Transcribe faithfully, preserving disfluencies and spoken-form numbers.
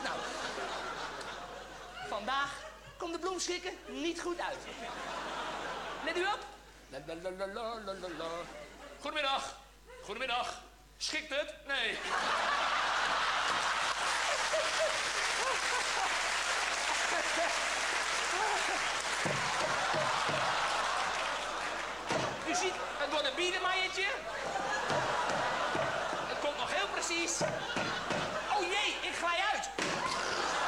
Nou, vandaag komt de bloemschikken niet goed uit. Let u op. Lalalala. Goedemiddag. Goedemiddag. Schikt het? Nee. U ziet, het wordt een biedemaaiertje. Het komt nog heel precies